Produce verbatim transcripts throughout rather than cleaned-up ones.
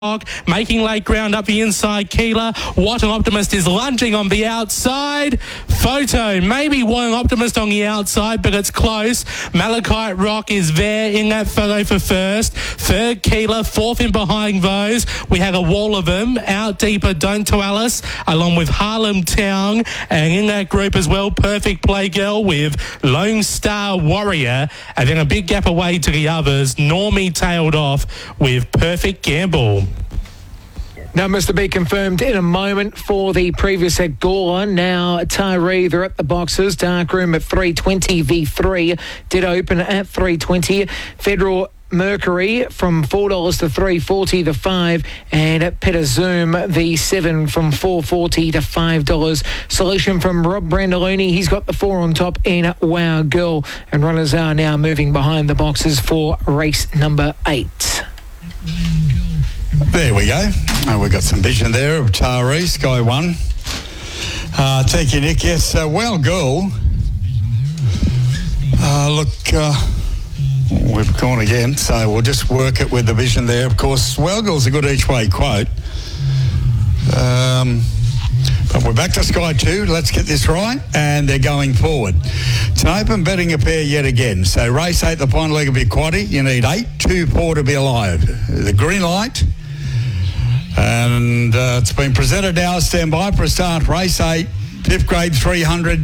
Making late ground up the inside, Keeler. What an Optimist is lunging on the outside. Photo, maybe What an Optimist on the outside, but it's close. Malachite Rock is there in that photo for first. Third, Keeler. Fourth in behind those. We have a wall of them. Out deeper, Don't To Alice, along with Harlem Town. And in that group as well, Perfect Play Girl with Lone Star Warrior. And then a big gap away to the others. Normie tailed off with Perfect Gamble. Numbers to be confirmed in a moment for the previous at Gawler. Now, Tyree, they're at the boxes. Darkroom at three twenty. V three did open at three twenty. Federal Mercury from four dollars to three forty the five, and at Petter Zoom the seven from four forty to five dollars. Solution from Rob Brandolini, he's got the four on top in Wow Girl, and runners are now moving behind the boxes for race number eight. There we go. Uh, we've got some vision there of Taree, Sky One. Uh, thank you, Nick. Yes, uh, Well Girl. Uh, look, uh, we've gone again, so we'll just work it with the vision there. Of course, Well Girl's a good each-way quote. Um, but we're back to Sky Two. Let's get this right, and they're going forward. It's an open betting affair yet again. So race eight, the final leg of your quaddie. You need eight, two, four to be alive. The green light. And uh, it's been presented now. Stand by for a start. Race eight, fifth grade three hundred.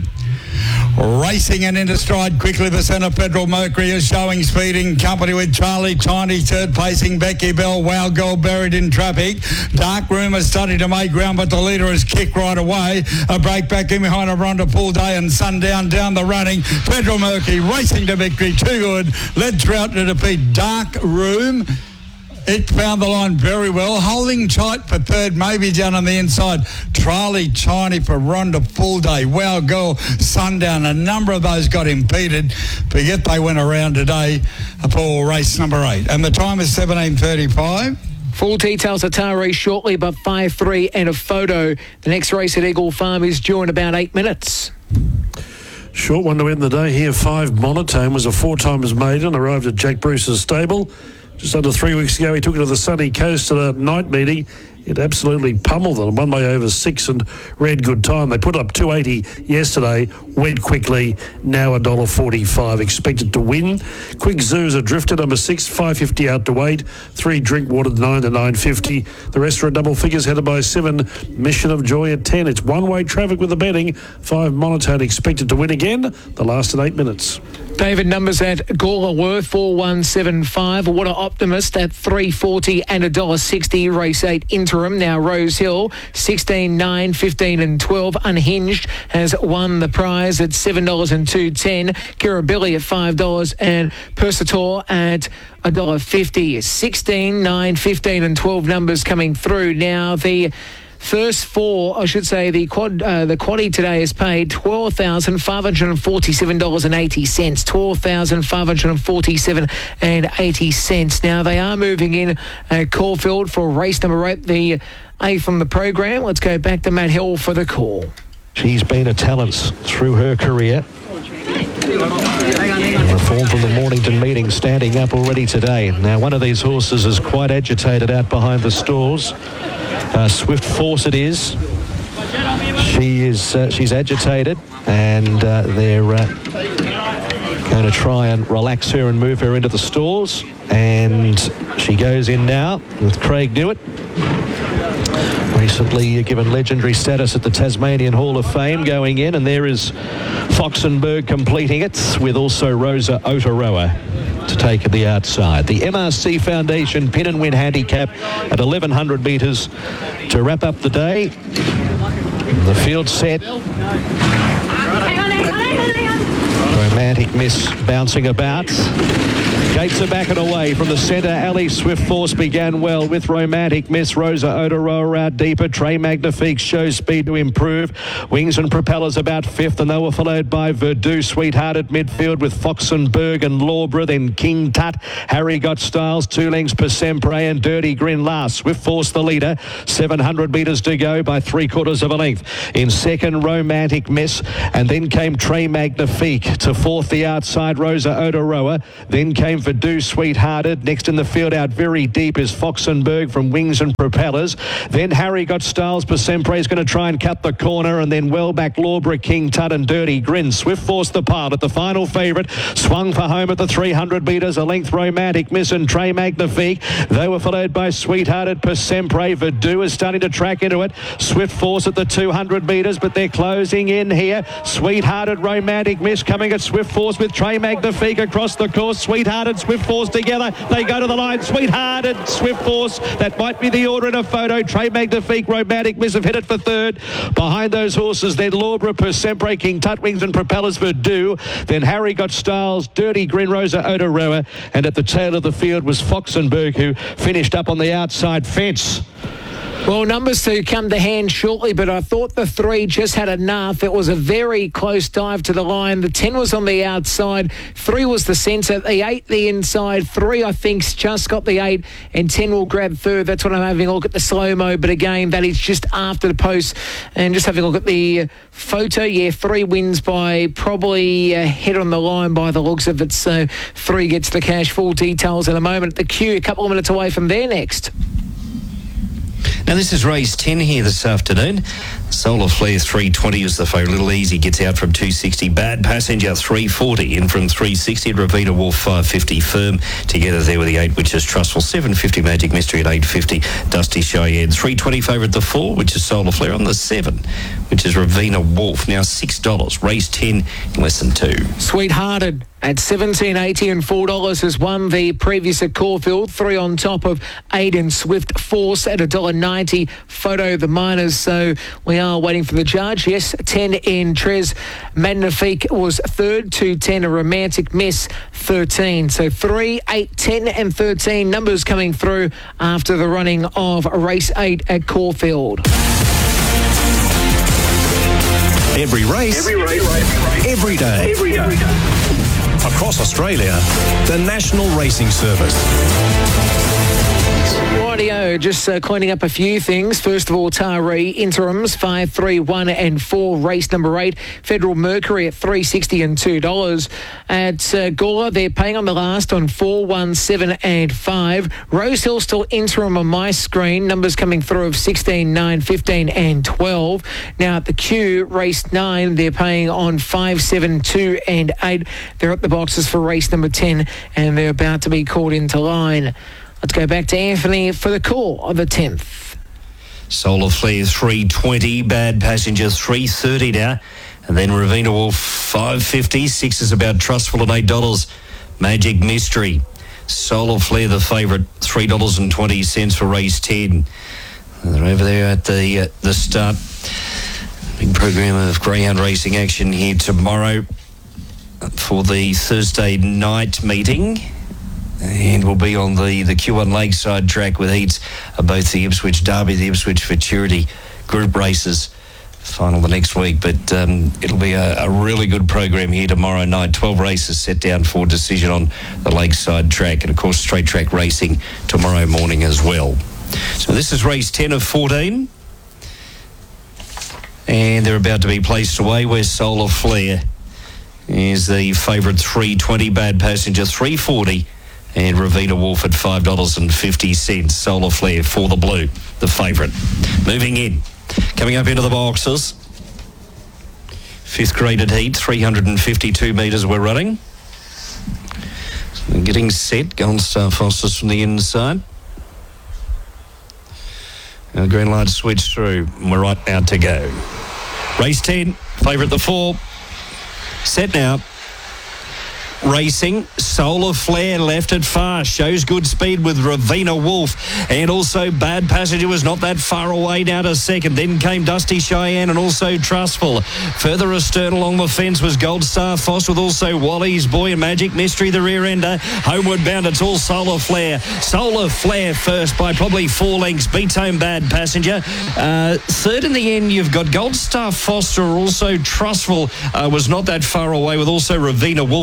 Racing and into stride quickly. The centre, Federal Mercury is showing speed in company with Charlie Tiny, third placing Becky Bell. Wow Girl buried in traffic. Dark Room is starting to make ground, but the leader has kicked right away. A break back in behind a Rhonda Full Day and Sundown down the running. Federal Mercury racing to victory. Too good. Led throughout to defeat Dark Room. It found the line very well, holding tight for third, maybe down on the inside. Charlie Tiny for Rhonda Full Day. Wow Girl, Sundown. A number of those got impeded, but yet they went around today for race number eight. And the time is seventeen thirty-five. Full details of Tyree shortly, but five three and a photo. The next race at Eagle Farm is due in about eight minutes. Short one to end the day here. Five Monotone was a four times maiden, arrived at Jack Bruce's stable. Just under three weeks ago, he took it to the sunny coast at a night meeting. It absolutely pummeled them, won by over six and ran good time. They put up two eighty yesterday, went quickly, now one dollar forty-five. Expected to win. Quick Zoos are drifted, number six, five fifty out to wait. Three Drinkwater, nine to nine fifty. The rest are at double figures, headed by seven Mission of Joy at ten. It's one-way traffic with the betting. Five Monotone expected to win again, the last at eight minutes. David, numbers at Gawler were four one seven five. What an Optimist at three forty and one dollar sixty. Race eight interim. Now Rose Hill, sixteen, nine, fifteen and twelve. Unhinged has won the prize at seven dollars and two ten. Kirribilli at five dollars and Persator at one dollar fifty. sixteen, nine, fifteen and twelve numbers coming through. Now the first four, I should say, the quad, uh, the quaddie today has paid twelve thousand five hundred forty-seven dollars and eighty cents. twelve thousand five hundred forty-seven dollars and eighty cents. Now they are moving in at Caulfield for race number eight, the eighth from the program. Let's go back to Matt Hill for the call. She's been a talent through her career. The form from the Mornington meeting standing up already today. Now one of these horses is quite agitated out behind the stalls. Uh, Swift Force it is. She is uh, she's agitated, and uh, they're uh, going to try and relax her and move her into the stalls. And she goes in now with Craig Newitt, recently given legendary status at the Tasmanian Hall of Fame, going in, and there is Foxenberg completing it, with also Rosa Otaroa to take at the outside. The M R C Foundation Pin and Win Handicap at eleven hundred metres to wrap up the day. The field set. Romantic Miss bouncing about. Gates are back and away from the centre. Ali Swift Force began well with Romantic Miss. Rosa Otaroa out deeper. Trey Magnifique shows speed to improve. Wings and Propellers about fifth, and they were followed by Verdue Sweetheart at midfield with Foxenberg and Lawbra. Then King Tut. Harry Got Styles, two lengths per Sempre, and Dirty Grin last. Swift Force the leader. seven hundred metres to go by three quarters of a length. In second, Romantic Miss, and then came Trey Magnifique. to fourth, the outside, Rosa Odoroa. Then came for Do Sweethearted. Next in the field out very deep is Foxenberg from Wings and Propellers. Then Harry Got Styles. Sempre is going to try and cut the corner, and then well back Lawborough, King Tut and Dirty Grin. Swift Force the pilot, the final favourite, swung for home at the three hundred metres. A length Romantic Miss and Trey Magnifique. They were followed by Sweethearted, Sempre. Verdue is starting to track into it. Swift Force at the two hundred metres, but they're closing in here. Sweethearted, Romantic Miss coming at Swift Force with Trey Magnifique across the course. Sweethearted, Swift Force together. They go to the line. Sweethearted, Swift Force. That might be the order in a photo. Trey Magnifique, Romantic Miss have hit it for third. Behind those horses, then Lawborough, Sempre, King Tut, Wings and Propellers, Verdue. Then Harry Got Styles, Dirty Green, Rosa Odoroa. And at the tail of the field was Foxenberg, who finished up on the outside fence. Well, numbers to come to hand shortly, but I thought the three just had enough. It was a very close dive to the line. The ten was on the outside. Three was the centre. The eight, the inside. Three, I think, just got the eight, and ten will grab third. That's what I'm having a look at the slow-mo. But again, that is just after the post. And just having a look at the photo, yeah, three wins by probably a head on the line by the looks of it. So three gets the cash. Full details in a moment. The queue, a couple of minutes away from there next. Now, this is race ten here this afternoon. Solar Flare three twenty is the favourite. Little Easy gets out from two sixty. Bad Passenger three forty in from three sixty. Ravina Wolf five fifty. Firm together there with the eight, which is Trustful. seven fifty Magic Mystery at eight fifty. Dusty Cheyenne. three twenty favourite the four, which is Solar Flare. On the seven, which is Ravina Wolf. Now six dollars. Race ten in less than two. Sweethearted at seventeen eighty and four dollars has won the previous at Caulfield. Three on top of eight in Swift Force at one dollar ninety. Photo the Miners. So we are waiting for the judge. Yes, ten in Trez Magnifique was third. two ten a Romantic Miss thirteen. So three, eight, ten and thirteen numbers coming through after the running of race eight at Caulfield. Every race, every, race, every day. Every day. Across Australia, the National Racing Service. Rightio, just uh, cleaning up a few things. First of all, Taree interims five, three, one and four. Race number eight, Federal Mercury at three sixty and two dollars. At uh, Gawler, they're paying on the last on four, one, seven and five. Rosehill still interim on my screen. Numbers coming through of sixteen, nine, fifteen and twelve. Now at the queue, race nine, they're paying on five, seven, two and eight. They're at the boxes for race number ten and they're about to be called into line. Let's go back to Anthony for the call of the tenth. Solar Flare three twenty, Bad Passenger three thirty now, and then Ravina Wolf five fifty. Six is about Trustful at eight dollars. Magic Mystery. Solar Flare the favourite, three dollars and twenty cents for race ten. And they're over there at the uh, the start. Big program of greyhound racing action here tomorrow for the Thursday night meeting. And we'll be on the, the Q one Lakeside track with heats of both the Ipswich Derby, the Ipswich Futurity group races. Final the next week, but um, it'll be a, a really good program here tomorrow night. twelve races set down for decision on the Lakeside track, and of course straight track racing tomorrow morning as well. So this is race ten of fourteen, and they're about to be placed away where Solar Flare is the favourite three twenty, Bad Passenger three forty. And Ravina Wolf at five dollars and fifty cents. Solar Flare for the blue, the favourite. Moving in. Coming up into the boxes. Fifth graded heat, three hundred fifty-two metres we're running. So we're getting set. Golden Star Fosters from the inside. And the green light switch through. And we're right out to go. Race ten, favourite the four. Set now. Racing, Solar Flare left it fast, shows good speed with Ravina Wolf, and also Bad Passenger was not that far away now to second. Then came Dusty Cheyenne and also Trustful. Further astern along the fence was Gold Star Foss with also Wally's Boy and Magic Mystery, the rear ender. Homeward bound, it's all Solar Flare. Solar Flare first by probably four lengths, beats home Bad Passenger. Uh, third in the end, you've got Gold Star Foster, also Trustful uh, was not that far away with also Ravina Wolf. Dusty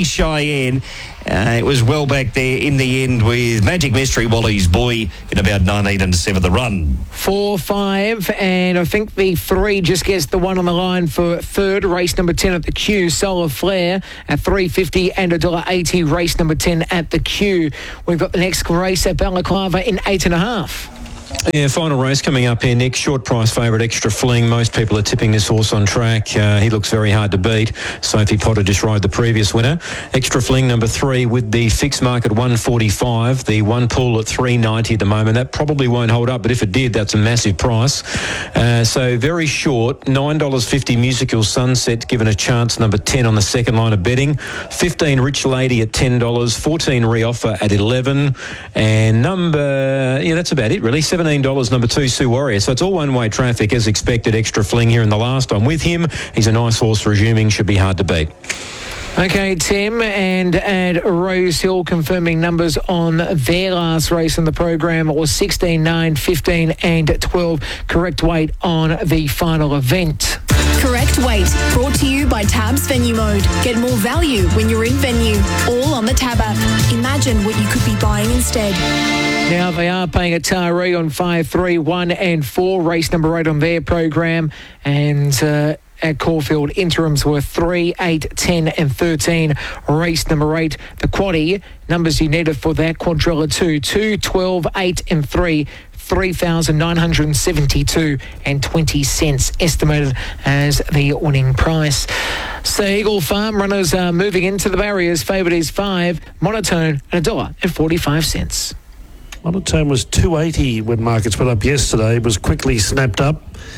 Cheyenne. Uh, it was well back there in the end with Magic Mystery, Wally's Boy, in about nineteen and seven the run. Four, five, and I think the three just gets the one on the line for third. Race number ten at the Q, Solar Flare at three fifty and one dollar eighty. Race number ten at the Q. We've got the next race at Balaclava in eight and a half. Yeah, final race coming up here, Nick. Short price favourite, Extra Fling. Most people are tipping this horse on track. Uh, he looks very hard to beat. Sophie Potter just rode the previous winner. Extra Fling, number three, with the fixed mark at one forty-five. The one pull at three ninety at the moment. That probably won't hold up, but if it did, that's a massive price. Uh, so very short, nine dollars fifty Musical Sunset, given a chance, number ten on the second line of betting. fifteen Rich Lady at ten dollars. fourteen Reoffer at eleven. And number, yeah, that's about it, really. seventeen dollars number two, Sue Warrior. So it's all one-way traffic as expected. Extra Fling here in the last. I'm with him. He's a nice horse resuming. Should be hard to beat. Okay, Tim, and at Rose Hill confirming numbers on their last race in the program. It was sixteen, nine, fifteen and twelve. Correct weight on the final event. Correct weight, brought to you by Tab's Venue Mode. Get more value when you're in venue. All on the Tab app. Imagine what you could be buying instead. Now they are paying a Taree on five, three, one and four. Race number eight on their program. And uh, at Caulfield, interims were three, eight, ten and thirteen. Race number eight, the quaddie. Numbers you needed for that, Quadrilla two, two, twelve, eight and three. three thousand nine hundred seventy-two and twenty cents estimated as the winning price. So Eagle Farm runners are moving into the barriers. Favourite is five, Monotone at a dollar and forty-five cents. Monotone was two eighty when markets went up yesterday. It was quickly snapped up,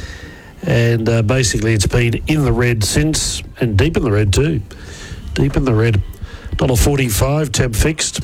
and uh, basically it's been in the red since, and deep in the red too. Deep in the red. one dollar forty-five, tab fixed.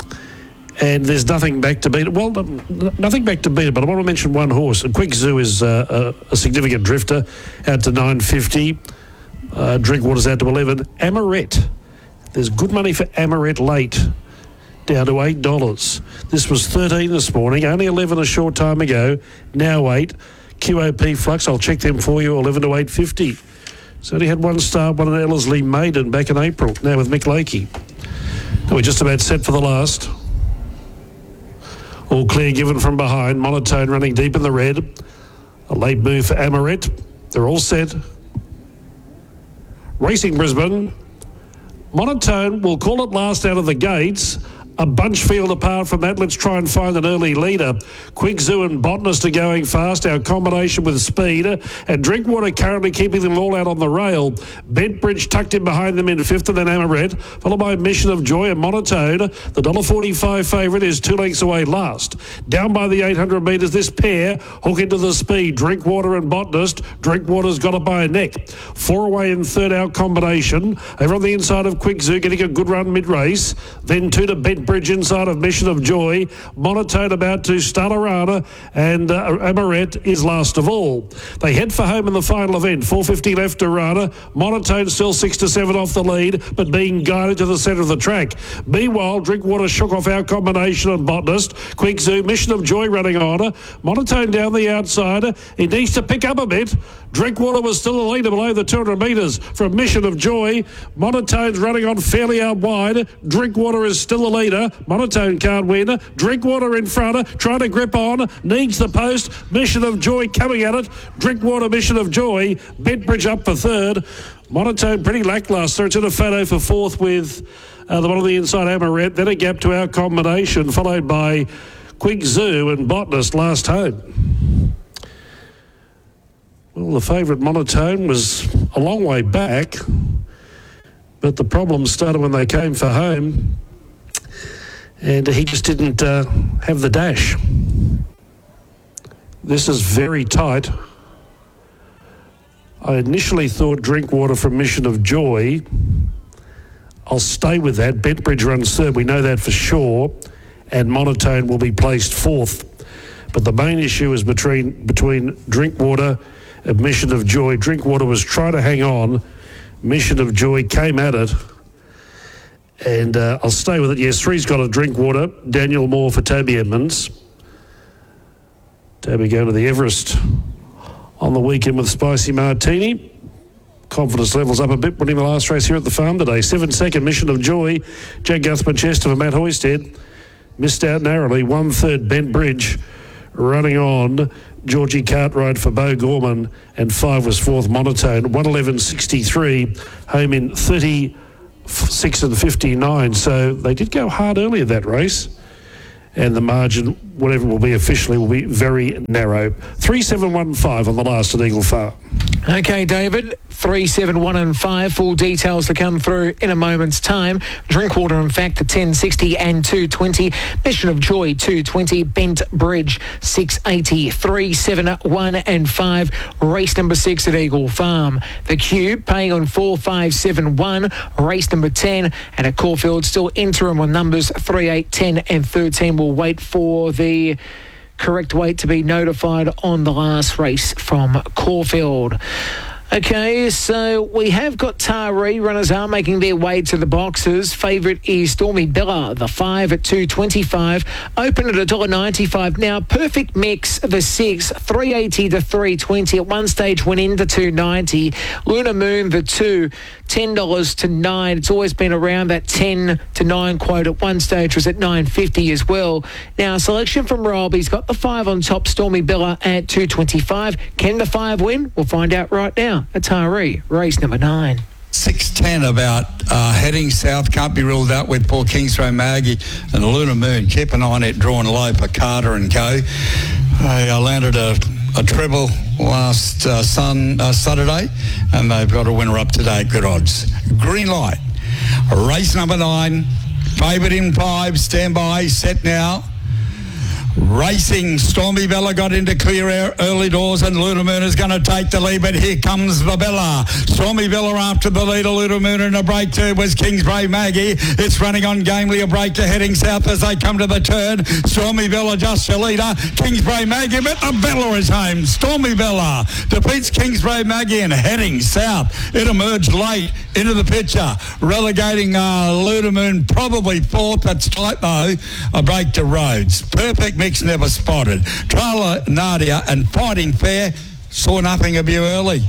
And there's nothing back to beat it. Well, nothing back to beat it, but I want to mention one horse. Quick Zoo is uh, a, a significant drifter, out to nine fifty. Uh, Drinkwater's out to eleven. Amoret. There's good money for Amoret late, down to eight dollars. This was thirteen this morning, only eleven a short time ago, now eight. Q O P Flux, I'll check them for you, eleven to eight fifty. So he had one star, one at Ellerslie Maiden back in April, now with Mick Lakey. And we're just about set for the last. All clear given from behind. Monotone running deep in the red. A late move for Amoret. They're all set. Racing Brisbane. Monotone will call it last out of the gates. A bunch field apart from that. Let's try and find an early leader. Quick Zoo and Botanist are going fast. Our combination with speed. And Drinkwater currently keeping them all out on the rail. Bentbridge tucked in behind them in fifth, and then Amoret, followed by Mission of Joy and Monotone. The one dollar forty-five favourite is two lengths away last. Down by the eight hundred metres, this pair hook into the speed. Drinkwater and Botanist. Drinkwater's got it by a neck. Four away in third, our combination. Over on the inside of Quick Zoo, getting a good run mid-race. Then two to Bentbridge. Bridge inside of Mission of Joy. Monotone about to Stalarana, and uh, Amoret is last of all. They head for home in the final event. four fifty left to Rana. Monotone still six to seven off the lead, but being guided to the centre of the track. Meanwhile, Drinkwater shook off our combination and Botanist. Quick Zoo, Mission of Joy running on. Monotone down the outside. He needs to pick up a bit. Drinkwater was still a leader below the two hundred metres from Mission of Joy. Monotone's running on fairly out wide. Drinkwater is still the leader. Monotone can't win. Drinkwater in front, trying to grip on, needs the post. Mission of Joy coming at it. Drinkwater, Mission of Joy. Bentbridge up for third. Monotone pretty lacklustre. It's in a photo for fourth with uh, the one on the inside, Amoret. Then a gap to our combination, followed by Quick Zoo and Botanist last home. Well, the favourite Monotone was a long way back, but the problems started when they came for home, and he just didn't uh, have the dash. This is very tight. I initially thought Drinkwater from Mission of Joy. I'll stay with that. Bentbridge runs third, we know that for sure, and Monotone will be placed fourth. But the main issue is between between Drinkwater and Mission of Joy. Drinkwater was trying to hang on. Mission of Joy came at it. And uh, I'll stay with it. Yes, three's got a Drinkwater. Daniel Moore for Toby Edmonds. Toby going to the Everest on the weekend with Spicy Martini. confidence levels up a bit, winning the last race here at the farm today. Seven second, Mission of Joy. Jack Guthman Chester for Matt Hoysted. Missed out narrowly. One third, Bent Bridge. Running on, Georgie Cartwright for Bo Gorman. And five was fourth, Monotone. one eleven sixty-three, home in thirty-six and fifty-nine. So they did go hard earlier that race. And the margin, whatever it will be officially, will be very narrow. three seven one five on the last at Eagle Farm. Okay, David, three seven one and five. Full details to come through in a moment's time. Drinkwater, in fact, the ten sixty and two twenty. Mission of Joy, two twenty. Bent Bridge, six eighty. three seven one and five. Race number six at Eagle Farm. The Cube paying on four five seven one. Race number ten. And at Caulfield, still interim on numbers three, eight, ten and thirteen. We'll wait for the correct weight to be notified on the last race from Caulfield. Okay, so we have got Taree. Runners are making their way to the boxes. Favourite is Stormy Bella, the five at two twenty-five. Open at one dollar ninety-five. Now, Perfect Mix, the six, three eighty to three twenty. At one stage went into two ninety. Lunar Moon, the two, ten dollars to nine. It's always been around that ten to nine quote. At one stage was at nine fifty as well. Now, selection from Roby's got the five on top. Stormy Bella at two twenty-five. Can the five win? We'll find out right now. Atari, race number nine. six ten about uh, heading south, can't be ruled out with poor Kingsrow Maggie and the Lunar Moon. Keep an eye on it, drawn low for Carter and co. I uh, landed a, a treble last uh, sun, uh, Saturday, and they've got a winner up today, good odds. Green light, race number nine, favourite in five, stand by, set now. Racing, Stormy Bella got into clear air early doors, and Lunar Moon is going to take the lead, but here comes the Bella. Stormy Bella after the leader. Lunar Moon in a break two was Kingsbury Maggie. It's running on gamely, a break to heading south as they come to the turn. Stormy Bella just a leader. Kingsbury Maggie, but the Bella is home. Stormy Bella defeats Kingsbury Maggie and heading south. It emerged late into the picture, relegating uh, Lunar Moon probably fourth. That's tight though. A break to Rhodes. Perfect Mix never spotted. Trailer Nadia and Fighting Fair saw nothing of you early.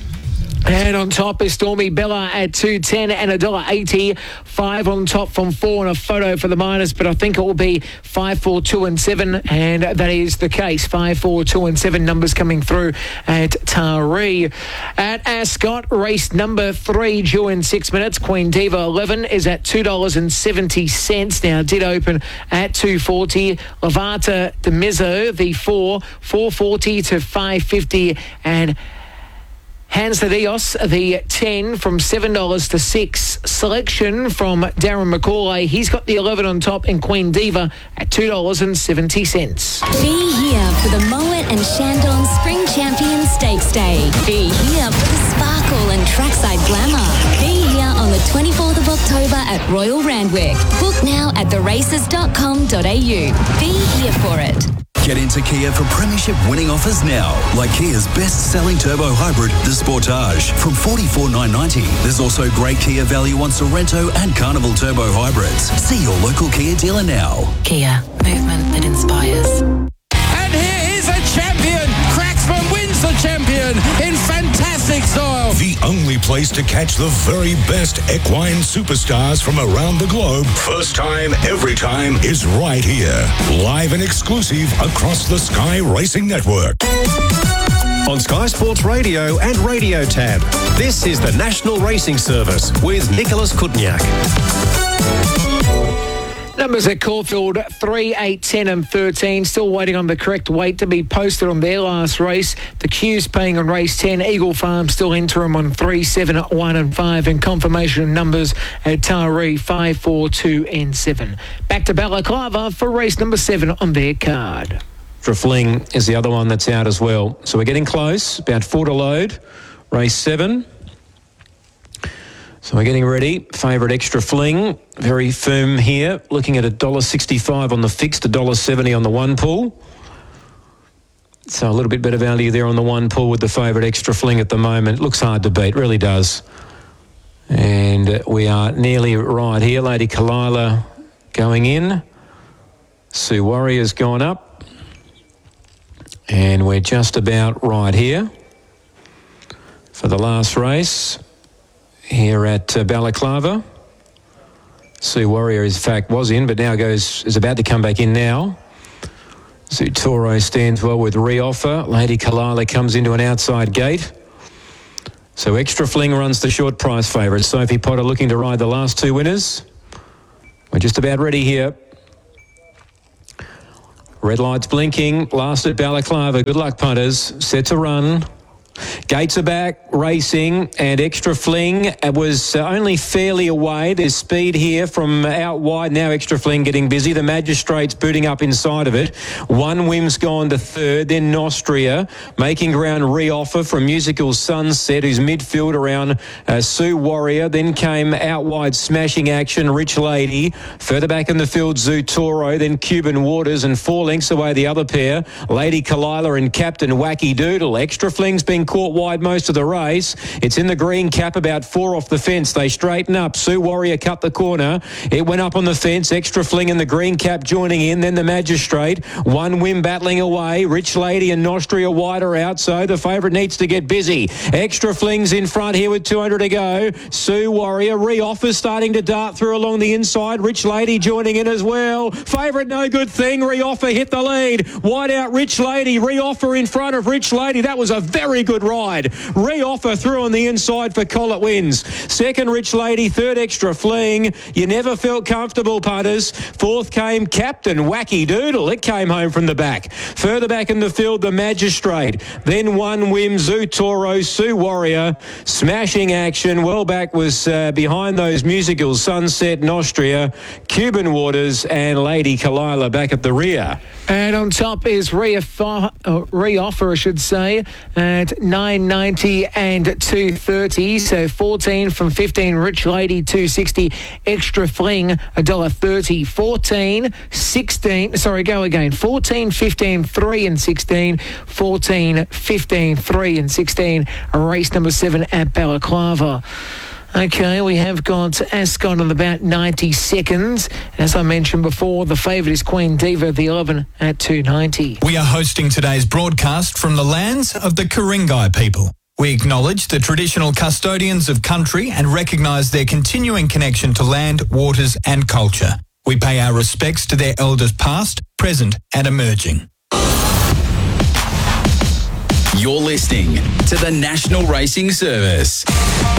And on top is Stormy Bella at two ten and one dollar eighty. Five on top from four and a photo for the minors, but I think it will be five, four, two and seven, and that is the case. Five, four, two and seven numbers coming through at Taree. At Ascot, race number three due in six minutes. Queen Diva eleven is at two dollars seventy. Now did open at two forty. Lavata de Mezzo, the four, four forty to five fifty, and Hands the Dios, the ten from seven dollars to six. Selection from Darren McCauley. He's got the eleven on top, and Queen Diva at two dollars seventy. Be here for the Moet and Shandon Spring Champion Stakes Day. Be here for the sparkle and trackside glamour. Be here on the twenty-fourth of October at Royal Randwick. Book now at the races dot com dot a u. Be here for it. Get into Kia for premiership winning offers now, like Kia's best-selling turbo hybrid, the Sportage, from forty-four thousand nine hundred ninety. There's also great Kia value on Sorrento and Carnival turbo hybrids. See your local Kia dealer now. Kia, movement that inspires. And here is a champion. Cracksman wins the champion in fantastic style. The only place to catch the very best equine superstars from around the globe, first time, every time, is right here. Live and exclusive across the Sky Racing Network. On Sky Sports Radio and Radio Tab, this is the National Racing Service with Nicholas Kutniak. Numbers at Caulfield, three, eight, ten and thirteen. Still waiting on the correct weight to be posted on their last race. The Q's paying on race ten. Eagle Farm still interim on three, seven, one and five. And confirmation numbers at Taree, five, four, two and seven. Back to Balaclava for race number seven on their card. Extra Fling is the other one that's out as well. So we're getting close, about four to load. Race seven. So we're getting ready. Favourite Extra Fling, very firm here. Looking at one dollar sixty-five on the fixed, one dollar seventy on the one pull. So a little bit better value there on the one pull with the favourite Extra Fling at the moment. Looks hard to beat, really does. And we are nearly right here. Lady Kalila going in. Sue Warrior's gone up. And we're just about right here. for the last race here at uh, Balaclava. Sue Warrior, in fact, was in, but now goes is about to come back in now. Zutoro stands well with Reoffer. Lady Kalila comes into an outside gate. So Extra Fling runs the short price favourite. Sophie Potter looking to ride the last two winners. We're just about ready here. Red lights blinking. Last at Balaclava. Good luck, punters. Set to run. Gates are back, racing, and Extra Fling was uh, only fairly away. There's speed here from out wide. Now Extra Fling getting busy. The Magistrate's booting up inside of it. One Whim's gone to third. Then Nostria making ground. Reoffer from Musical Sunset, who's midfield around uh, Sue Warrior. Then came out wide Smashing Action, Rich Lady. Further back in the field, Zutoro. Then Cuban Waters, and four lengths away the other pair, Lady Kalila and Captain Wacky Doodle. Extra Fling's been caught wide most of the race. It's in the green cap, about four off the fence. They straighten up. Sue Warrior cut the corner. It went up on the fence. Extra Fling in the green cap joining in. Then the Magistrate. One Whim battling away. Rich Lady and Nostria wider out, so the favourite needs to get busy. Extra Fling's in front here with two hundred to go. Sue Warrior. Reoffer starting to dart through along the inside. Rich Lady joining in as well. Favourite no good thing. Reoffer hit the lead. Wide out Rich Lady. Reoffer in front of Rich Lady. That was a very good ride. Reoffer through on the inside for Collett wins. Second, Rich Lady. Third, Extra Fling. You never felt comfortable, punters. Fourth came Captain Wacky Doodle. It came home from the back. Further back in the field, the Magistrate. Then One Whim, Zutoro, Sue Warrior. Smashing Action. Well back was uh, behind those Musicals, Sunset, Nostria, Cuban Waters, and Lady Kalila back at the rear. And on top is Reoffer, uh, Reoffer, I should say, at nine ninety and two thirty. So fourteen from fifteen, Rich Lady, two sixty. Extra Fling, one dollar thirty. fourteen, sixteen, sorry, go again. fourteen, fifteen, three and sixteen. fourteen, fifteen, three and sixteen. Race number seven at Balaclava. Okay, we have got Ascot on about ninety seconds. As I mentioned before, the favourite is Queen Diva, the eleven at two ninety. We are hosting today's broadcast from the lands of the Ku-ring-gai people. We acknowledge the traditional custodians of country and recognise their continuing connection to land, waters and culture. We pay our respects to their elders past, present and emerging. You're listening to the National Racing Service.